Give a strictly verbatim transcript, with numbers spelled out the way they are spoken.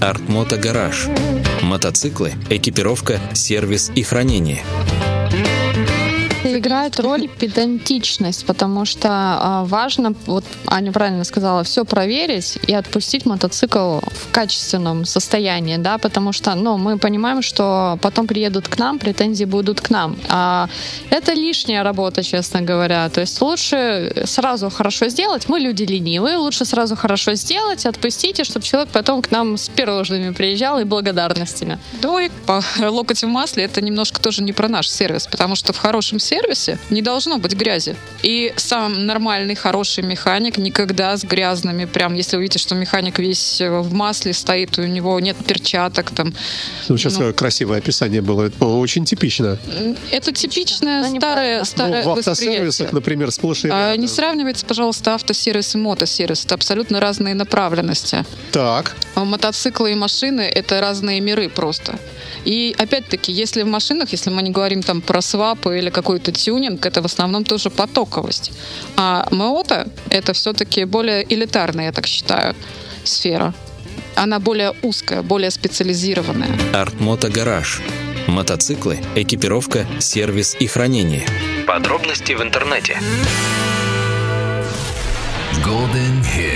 Артмото Гараж. Мотоциклы, экипировка, сервис и хранение. Играет роль педантичность, потому что а, важно, вот Аня правильно сказала, все проверить и отпустить мотоцикл в качественном состоянии, да, потому что, ну, мы понимаем, что потом приедут к нам, претензии будут к нам. А это лишняя работа, честно говоря. То есть лучше сразу хорошо сделать, мы люди ленивые, лучше сразу хорошо сделать, отпустить, и чтобы человек потом к нам с пирожными приезжал и благодарностями. Да, и по локоть в масле это немножко тоже не про наш сервис, потому что в хорошем сервисе сервисе не должно быть грязи. И сам нормальный, хороший механик никогда с грязными, прям, если вы видите, что механик весь в масле стоит, у него нет перчаток там. Ну, сейчас ну, красивое описание было, это очень типично. Это типичное ну, старое, старое ну, в автосервисах, например, сплошь и рядом. Не сравнивайте, пожалуйста, автосервис и мотосервис. Это абсолютно разные направленности. Так. Мотоциклы и машины — это разные миры просто. И опять-таки, если в машинах, если мы не говорим там про свапы или какой-то тюнинг, это в основном тоже потоковость. А мото — это все-таки более элитарная, я так считаю, сфера. Она более узкая, более специализированная. Артмото Гараж. Мотоциклы, экипировка, сервис и хранение. Подробности в интернете. Golden Hit.